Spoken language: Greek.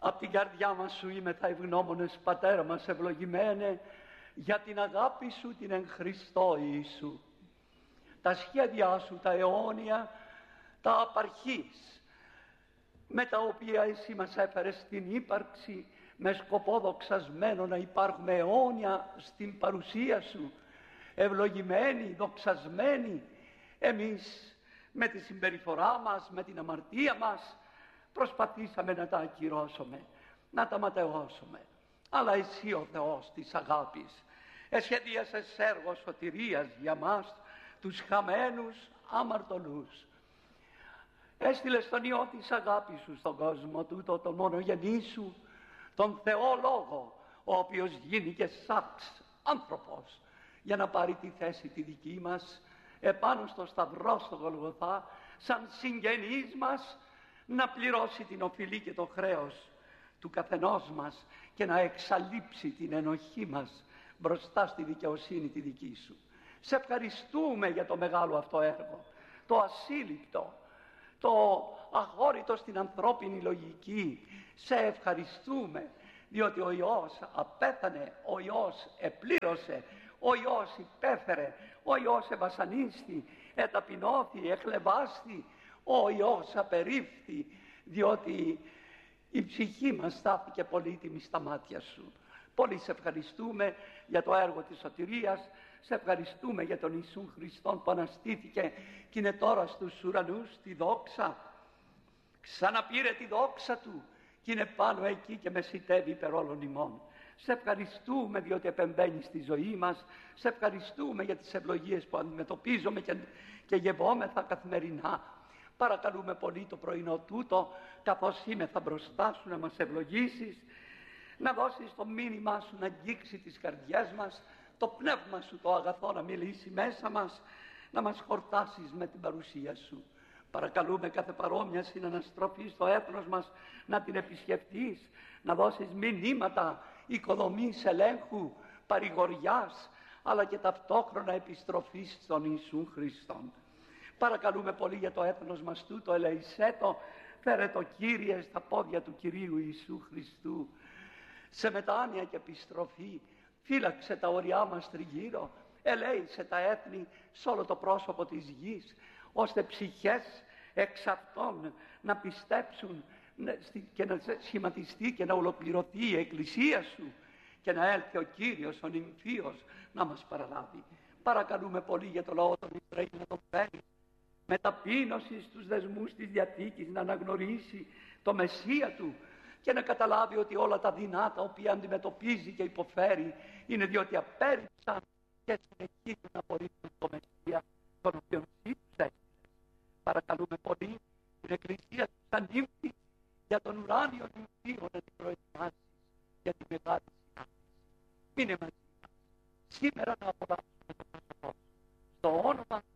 Απ' την καρδιά μας σου είμαι θα ευγνώμονες, Πατέρα μας ευλογημένε, για την αγάπη σου την εν Χριστώ Ιησού. Τα σχέδιά σου τα αιώνια, τα απαρχής, με τα οποία εσύ μας έφερες στην ύπαρξη, με σκοπό δοξασμένο να υπάρχουμε αιώνια στην παρουσία σου, ευλογημένοι, δοξασμένοι. Εμείς με τη συμπεριφορά μας, με την αμαρτία μας, προσπαθήσαμε να τα ακυρώσουμε, να τα ματαιώσουμε. Αλλά εσύ ο Θεός της αγάπης εσχεδίασες έργο σωτηρίας για μας, τους χαμένους αμαρτωλούς. Έστειλες τον Υιό της αγάπης σου στον κόσμο τούτο, τον μονογενή σου, τον Θεό Λόγο, ο οποίος γίνηκε σάξ άνθρωπος, για να πάρει τη θέση τη δική μας επάνω στο σταυρό στο Γολγοθά, σαν συγγενής μας, να πληρώσει την οφειλή και το χρέος του καθενός μας και να εξαλείψει την ενοχή μας μπροστά στη δικαιοσύνη τη δική σου. Σε ευχαριστούμε για το μεγάλο αυτό έργο, το ασύλληπτο, το αχώρητο στην ανθρώπινη λογική. Σε ευχαριστούμε διότι ο Υιός απέθανε, ο Υιός επλήρωσε, ο Υιός υπέφερε, ο Υιός ευασανίστη, εταπεινώθη, εχλεβάστη, ο Υιός απερίφθη, διότι η ψυχή μας στάθηκε πολύτιμη στα μάτια σου. Πολύ σε ευχαριστούμε για το έργο της σωτηρίας, σε ευχαριστούμε για τον Ιησού Χριστόν που αναστήθηκε και είναι τώρα στους ουρανούς τη δόξα. Ξαναπήρε τη δόξα του και είναι πάνω εκεί και μεσητεύει υπέρ όλων ημών. Σε ευχαριστούμε διότι επεμβαίνει στη ζωή μας, σε ευχαριστούμε για τις ευλογίες που αντιμετωπίζουμε και γευόμεθα καθημερινά. Παρακαλούμε πολύ το πρωινό τούτο, καθώς είμαι θα μπροστά σου, να μας ευλογήσεις, να δώσεις το μήνυμά σου να αγγίξει τις καρδιές μας, το πνεύμα σου το αγαθό να μιλήσει μέσα μας, να μας χορτάσεις με την παρουσία σου. Παρακαλούμε κάθε παρόμοια συναναστροφή στο έθνος μας να την επισκεφτείς, να δώσεις μηνύματα οικοδομής, ελέγχου, παρηγοριάς, αλλά και ταυτόχρονα επιστροφής στον Ιησού Χριστόν. Παρακαλούμε πολύ για το έθνος μας τούτο, ελεησέ το, φέρε το Κύριε στα πόδια του Κυρίου Ιησού Χριστού. Σε μετάνοια και επιστροφή φύλαξε τα οριά μας τριγύρω, ελέησε τα έθνη σε όλο το πρόσωπο της γης, ώστε ψυχές εξ αυτών να πιστέψουν και να σχηματιστεί και να ολοκληρωθεί η Εκκλησία σου και να έλθει ο Κύριος ο νυμφίος να μας παραλάβει. Παρακαλούμε πολύ για το λαό των Ισραήλ να τον φέρει με ταπείνωση στους δεσμούς της Διαθήκης, να αναγνωρίσει το Μεσσία του και να καταλάβει ότι όλα τα δεινά τα οποία αντιμετωπίζει και υποφέρει είναι διότι απέρριψαν και συνεχίζουν να απορρίπτουν το Μεσσία τον οποίο εσύ τους έστειλες. Παρακαλούμε πολύ την Εκκλησία του σαν νύμφη για τον ουράνιο νυμφίο να την προετοιμάσεις για τη μεγάλη συνάντηση. Μείνε μαζί μας σήμερα να απολαύσουμε το πρόσωπό σου. Στο όνομα